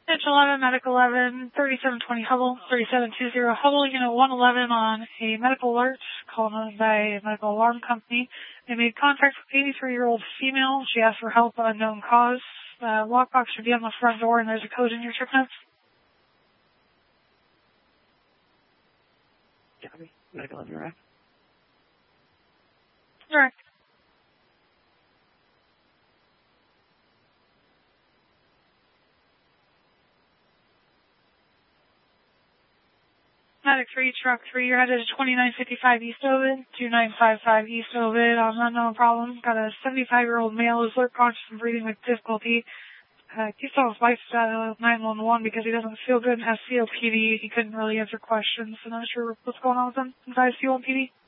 It's 11, Medic 11, 3720 Hubble, 3720 Hubble, Unit 111 on a medical alert called by a medical alarm company. They made contact with 83-year-old female. She asked for help, unknown cause. Lockbox should be on the front door, and there's a code in your trip notes. Copy. Medical 11, direct. Direct. Medic 3, Truck 3, you're headed to 2955 East Ovid, 2955 East Ovid, unknown problem. Got a 75-year-old male who's alert, conscious, and breathing with difficulty. Keeps on his wife's 911 because he doesn't feel good and has COPD. He couldn't really answer questions, so not sure what's going on with him. Inside COPD.